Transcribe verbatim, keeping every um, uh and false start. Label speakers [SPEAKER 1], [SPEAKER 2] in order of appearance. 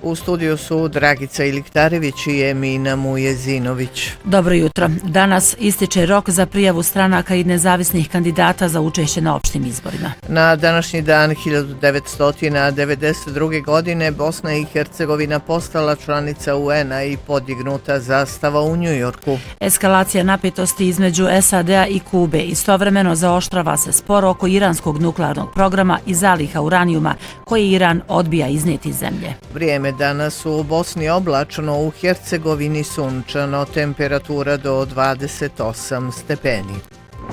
[SPEAKER 1] U studiju su Dragica Iliktarević i Emina Mujezinović.
[SPEAKER 2] Dobro jutro. Danas ističe rok za prijavu stranaka i nezavisnih kandidata za učešće na opštim izborima.
[SPEAKER 1] Na današnji dan hiljadu devetsto devedeset druge. godine Bosna i Hercegovina postala članica U N-a i podignuta zastava u Njujorku.
[SPEAKER 2] Eskalacija napetosti između S A D-a i Kube istovremeno zaoštrava se spor oko iranskog nuklearnog programa i zaliha uranijuma koji Iran odbija iznijeti iz zemlje.
[SPEAKER 1] Vrijeme danas u Bosni oblačno, u Hercegovini sunčano, temperatura do dvadeset osam stepeni.